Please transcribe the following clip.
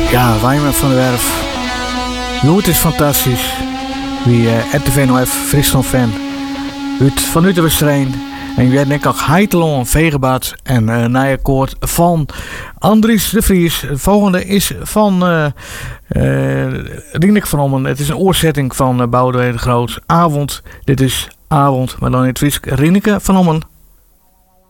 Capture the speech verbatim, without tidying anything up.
Ja, Wijmen van der Werf. Jo, het is fantastisch. Wie uh, R T V N O F Friesland fan. Uit vanuit de wedstrijd. En je hebt ook Heitelon Vegebaat en uh, najakkoord van Andries de Vries. Het volgende is van uh, uh, Rieneke van Ommen. Het is een oorzetting van uh, Boudewijn de Groot. Avond. Dit is Avond, maar dan in het Fries. Rieneke van Ommen.